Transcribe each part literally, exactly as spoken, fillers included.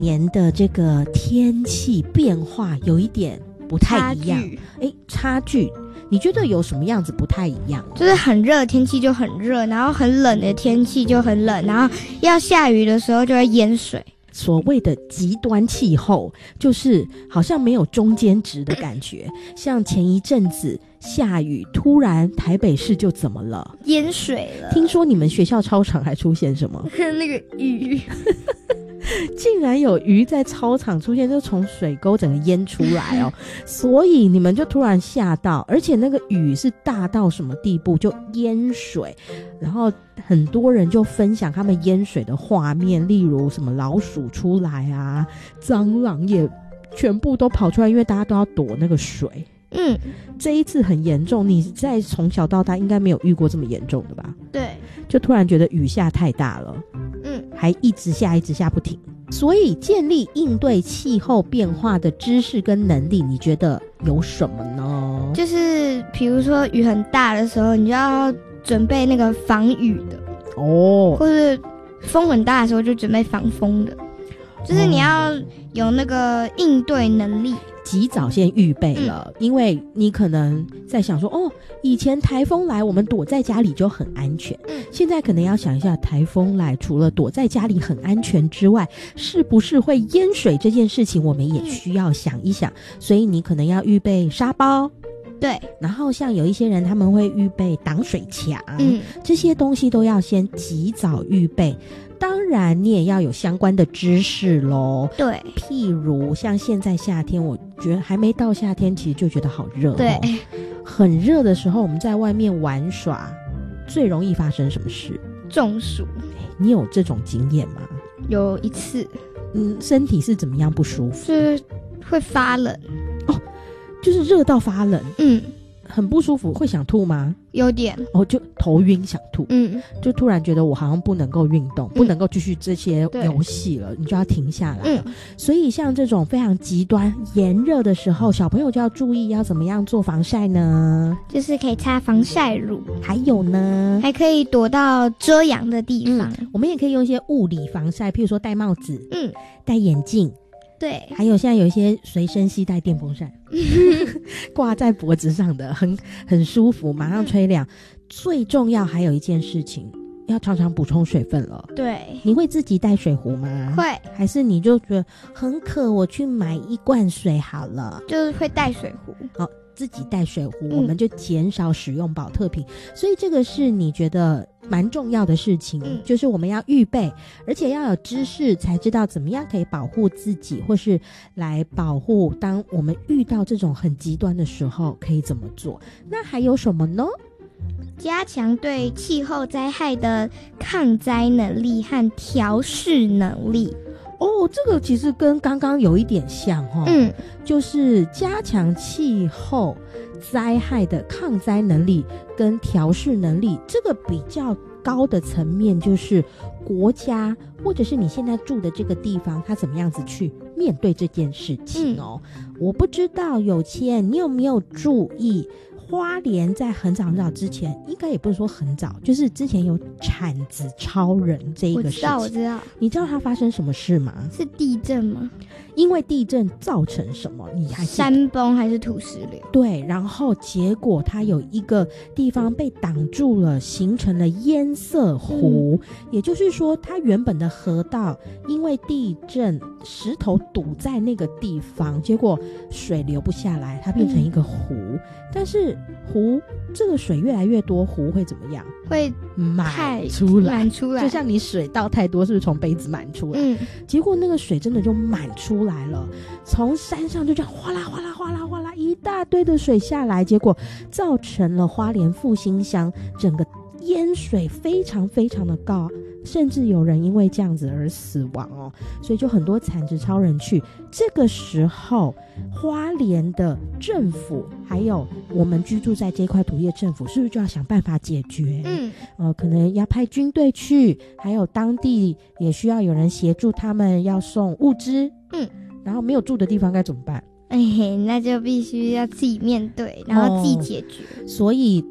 年的这个天气变化有一点不太一样，哎，差距，你觉得有什么样子不太一样？ 就是很热的天气就很热，然后很冷的天气就很冷，然后要下雨的时候就会淹水。 所谓的极端气候，就是好像没有中间值的感觉。像前一阵子下雨，突然台北市就怎么了？ 淹水了。 听说你们学校操场还出现什么？ 那个鱼。 竟然有鱼在操场出现，就从水沟整个淹出来哦，所以你们就突然吓到，而且那个雨是大到什么地步，就淹水，然后很多人就分享他们淹水的画面，例如什么老鼠出来啊，蟑螂也全部都跑出来，因为大家都要躲那个水。嗯，这一次很严重，你在从小到大应该没有遇过这么严重的吧？ 对， 就突然觉得雨下太大了，嗯，还一直下一直下不停，所以建立应对气候变化的知识跟能力，你觉得有什么呢？ 就是比如说雨很大的时候，你就要准备那个防雨的哦，或是风很大的时候就准备防风的，就是你要有那个应对能力。 及早先预备了、嗯、因为你可能在想说哦，以前台风来我们躲在家里就很安全、嗯、现在可能要想一下台风来除了躲在家里很安全之外，是不是会淹水这件事情我们也需要想一想、嗯、所以你可能要预备沙包， 对， 然后像有一些人他们会预备挡水墙、嗯、这些东西都要先及早预备。当然你也要有相关的知识咯，对，譬如像现在夏天，我觉得还没到夏天其实就觉得好热、哦、对，很热的时候我们在外面玩耍最容易发生什么事？ 中暑。 你有这种经验吗？ 有一次。 嗯，身体是怎么样不舒服？ 是会发冷。 哦，就是热到发冷。 嗯， 很不舒服，会想吐吗？ 有点。 哦，就头晕想吐。 嗯， 就突然觉得我好像不能够运动、嗯、不能够继续这些游戏了，你就要停下来了、嗯、所以像这种非常极端炎热的时候，小朋友就要注意要怎么样做防晒呢？ 就是可以擦防晒乳， 还有呢还可以躲到遮阳的地方、 嗯、我们也可以用一些物理防晒，譬如说戴帽子，嗯，戴眼镜， 对， 还有现在有一些随身携带电风扇挂在脖子上的，很很舒服，马上吹凉、嗯、最重要还有一件事情，要常常补充水分了。对，你会自己带水壶吗？ 会。 还是你就觉得很渴，我去买一罐水好了？ 就是会带水壶。 好，自己带水壶、嗯、我们就减少使用保特瓶，所以这个是你觉得蛮重要的事情、嗯、就是我们要预备，而且要有知识才知道怎么样可以保护自己，或是来保护当我们遇到这种很极端的时候可以怎么做。那还有什么呢？ 加强对气候灾害的抗灾能力和调适能力。 哦，这个其实跟刚刚有一点像齁、哦、嗯，就是加强气候灾害的抗灾能力跟调适能力，这个比较高的层面就是国家或者是你现在住的这个地方，它怎么样子去面对这件事情哦。嗯、我不知道有谦你有没有注意，花莲在很早很早之前，应该也不是说很早，就是之前有铲子超人这一个事情。我知道，我知道。你知道它发生什么事吗？ 是地震吗？ 因为地震造成什么？你还山崩还是土石流？ 对，然后结果它有一个地方被挡住了，形成了堰塞湖、嗯、也就是说它原本的河道因为地震石头堵在那个地方，结果水流不下来，它变成一个湖、嗯、但是湖这个水越来越多，湖会怎么样？ 会满出来， 满出来， 就像你水倒太多，是不是从杯子满出来？嗯，结果那个水真的就满出来了，从山上就这样哗啦哗啦哗啦哗啦一大堆的水下来，结果造成了花莲复兴乡整个淹水非常非常的高，甚至有人因为这样子而死亡哦，所以就很多产值超人去。这个时候花莲的政府还有我们居住在这块土地的政府，是不是就要想办法解决？嗯，呃，可能要派军队去，还有当地也需要有人协助他们，要送物资。嗯，然后没有住的地方该怎么办？ 哎，那就必须要自己面对，然后自己解决、 哦、所以当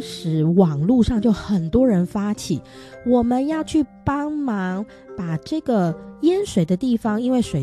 时网络上就很多人发起，我们要去帮忙把这个淹水的地方，因为水